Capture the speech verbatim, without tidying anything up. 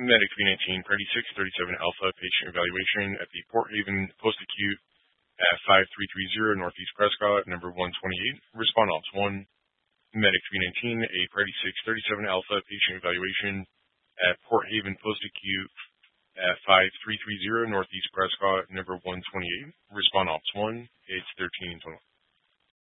Medic three nineteen, Priority six thirty-seven Alpha, patient evaluation at the Port Haven Post-Acute at five three three zero Northeast Prescott, number one twenty-eight. Respond Ops one. Medic three nineteen, a Priority six thirty-seven Alpha, patient evaluation at Port Haven Post-Acute at five three three zero Northeast Prescott, number one twenty-eight. Respond Ops one. It's thirteen total.